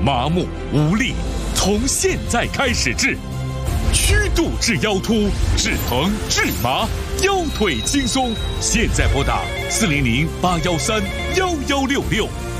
麻木无力，从现在开始治。虚度治腰突，治疼治麻，腰腿轻松。现在拨打400-813-1166。